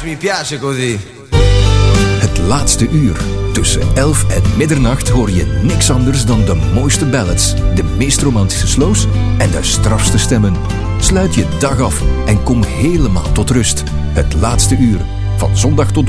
mi piace così. Het laatste uur. Tussen 11 en middernacht hoor je niks anders dan de mooiste ballads, de meest romantische slows en de strafste stemmen. Sluit je dag af en kom helemaal tot rust. Het laatste uur. Van zondag tot